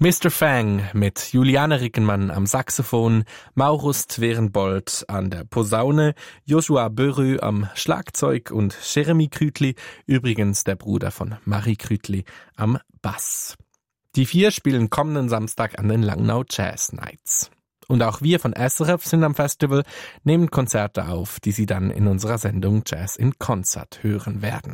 Mr. Fang mit Juliane Rickenmann am Saxophon, Maurus Twerenbold an der Posaune, Joshua Börü am Schlagzeug und Jeremy Krütli, übrigens der Bruder von Marie Krütli, am Bass. Die 4 spielen kommenden Samstag an den Langnau Jazz Nights. Und auch wir von SRF sind am Festival, nehmen Konzerte auf, die Sie dann in unserer Sendung Jazz in Konzert hören werden.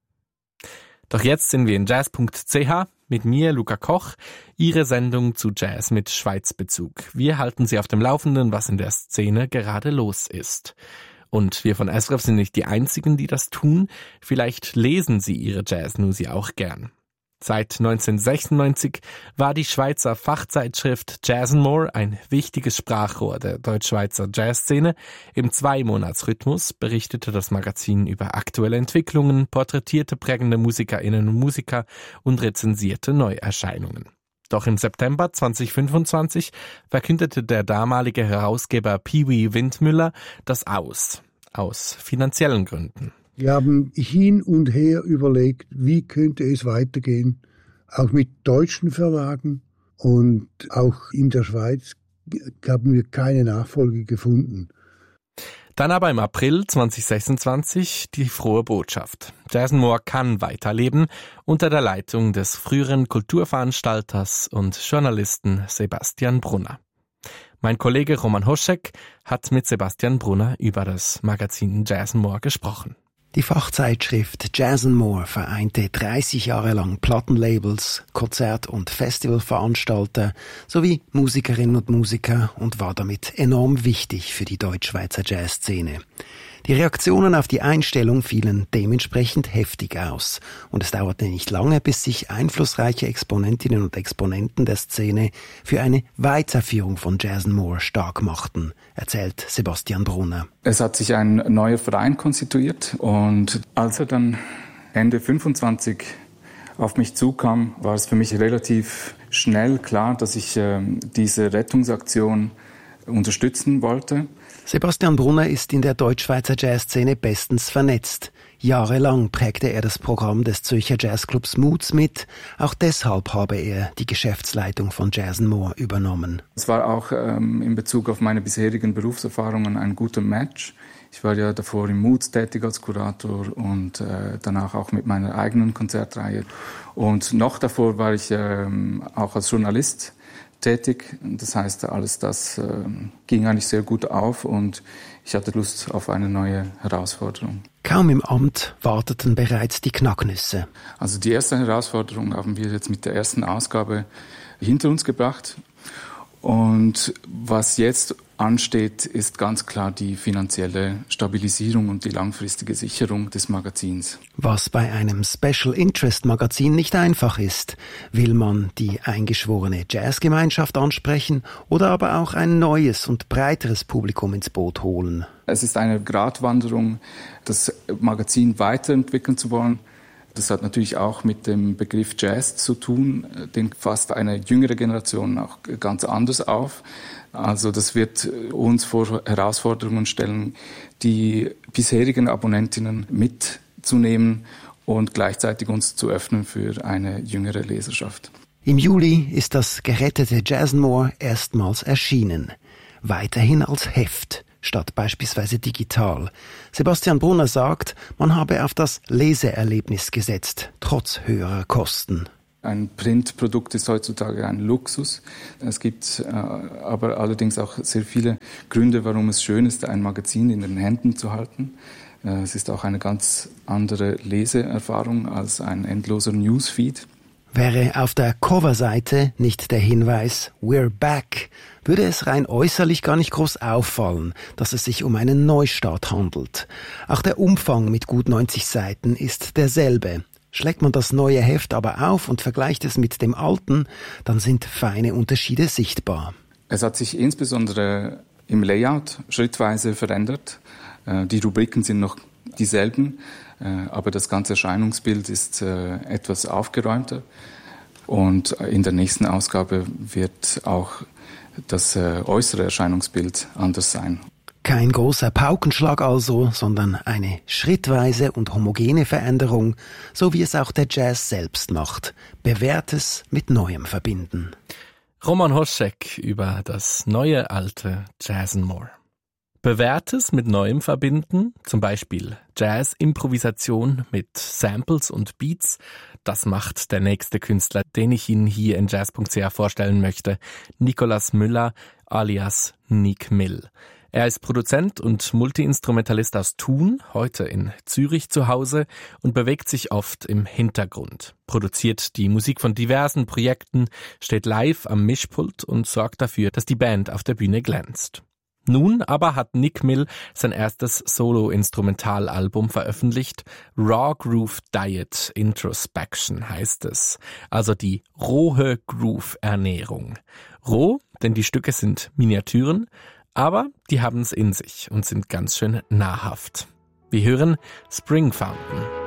Doch jetzt sind wir in jazz.ch mit mir, Luca Koch, Ihre Sendung zu Jazz mit Schweizbezug. Wir halten Sie auf dem Laufenden, was in der Szene gerade los ist. Und wir von SRF sind nicht die Einzigen, die das tun. Vielleicht lesen Sie Ihre Jazz-News ja auch gern. Seit 1996 war die Schweizer Fachzeitschrift Jazz & More ein wichtiges Sprachrohr der deutsch-schweizer Jazzszene. Im 2-Monats-Rhythmus berichtete das Magazin über aktuelle Entwicklungen, porträtierte prägende Musikerinnen und Musiker und rezensierte Neuerscheinungen. Doch im September 2025 verkündete der damalige Herausgeber Pee-wee Windmüller das aus finanziellen Gründen. Wir haben hin und her überlegt, wie könnte es weitergehen, auch mit deutschen Verlagen. Und auch in der Schweiz haben wir keine Nachfolge gefunden. Dann aber im April 2026 die frohe Botschaft. Jazz & More kann weiterleben unter der Leitung des früheren Kulturveranstalters und Journalisten Sebastian Brunner. Mein Kollege Roman Hoschek hat mit Sebastian Brunner über das Magazin Jazz & More gesprochen. Die Fachzeitschrift Jazz & More vereinte 30 Jahre lang Plattenlabels, Konzert- und Festivalveranstalter sowie Musikerinnen und Musiker und war damit enorm wichtig für die deutsch-schweizer Jazzszene. Die Reaktionen auf die Einstellung fielen dementsprechend heftig aus und es dauerte nicht lange, bis sich einflussreiche Exponentinnen und Exponenten der Szene für eine Weiterführung von Jazz & More stark machten, erzählt Sebastian Brunner. Es hat sich ein neuer Verein konstituiert und als er dann Ende 25 auf mich zukam, war es für mich relativ schnell klar, dass ich diese Rettungsaktion unterstützen wollte. Sebastian Brunner ist in der deutsch-schweizer Jazzszene bestens vernetzt. Jahrelang prägte er das Programm des Zürcher Jazzclubs Moods mit. Auch deshalb habe er die Geschäftsleitung von Jazz & More übernommen. Es war auch in Bezug auf meine bisherigen Berufserfahrungen ein guter Match. Ich war ja davor im Moods tätig als Kurator und danach auch mit meiner eigenen Konzertreihe. Und noch davor war ich auch als Journalist tätig. Das heißt, alles das ging eigentlich sehr gut auf und ich hatte Lust auf eine neue Herausforderung. Kaum im Amt warteten bereits die Knacknüsse. Also die erste Herausforderung haben wir jetzt mit der ersten Ausgabe hinter uns gebracht. Und was jetzt ansteht, ist ganz klar die finanzielle Stabilisierung und die langfristige Sicherung des Magazins. Was bei einem Special Interest Magazin nicht einfach ist, will man die eingeschworene Jazzgemeinschaft ansprechen oder aber auch ein neues und breiteres Publikum ins Boot holen. Es ist eine Gratwanderung, das Magazin weiterentwickeln zu wollen. Das hat natürlich auch mit dem Begriff Jazz zu tun, den fasst eine jüngere Generation auch ganz anders auf. Also das wird uns vor Herausforderungen stellen, die bisherigen Abonnentinnen mitzunehmen und gleichzeitig uns zu öffnen für eine jüngere Leserschaft. Im Juli ist das gerettete Jazz & More erstmals erschienen. Weiterhin als Heft statt beispielsweise digital. Sebastian Brunner sagt, man habe auf das Leseerlebnis gesetzt, trotz höherer Kosten. Ein Printprodukt ist heutzutage ein Luxus. Es gibt aber allerdings auch sehr viele Gründe, warum es schön ist, ein Magazin in den Händen zu halten. Es ist auch eine ganz andere Leseerfahrung als ein endloser Newsfeed. Wäre auf der Coverseite nicht der Hinweis "We're back", würde es rein äußerlich gar nicht groß auffallen, dass es sich um einen Neustart handelt. Auch der Umfang mit gut 90 Seiten ist derselbe. Schlägt man das neue Heft aber auf und vergleicht es mit dem alten, dann sind feine Unterschiede sichtbar. Es hat sich insbesondere im Layout schrittweise verändert. Die Rubriken sind noch dieselben, aber das ganze Erscheinungsbild ist etwas aufgeräumter. Und in der nächsten Ausgabe wird auch das äußere Erscheinungsbild anders sein. Kein großer Paukenschlag also, sondern eine schrittweise und homogene Veränderung, so wie es auch der Jazz selbst macht. Bewährtes mit Neuem verbinden. Roman Hoschek über das neue alte Jazz'n-More. Bewährtes mit Neuem verbinden, zum Beispiel Jazz-Improvisation mit Samples und Beats, das macht der nächste Künstler, den ich Ihnen hier in jazz.ch vorstellen möchte, Nicolas Müller alias Nick Mill. Er ist Produzent und Multiinstrumentalist aus Thun, heute in Zürich zu Hause und bewegt sich oft im Hintergrund. Produziert die Musik von diversen Projekten, steht live am Mischpult und sorgt dafür, dass die Band auf der Bühne glänzt. Nun aber hat Nick Mill sein erstes Solo-Instrumentalalbum veröffentlicht. Raw Groove Diet Introspection heißt es. Also die rohe Groove-Ernährung. Roh, denn die Stücke sind Miniaturen, aber die haben es in sich und sind ganz schön nahrhaft. Wir hören Spring Fountain.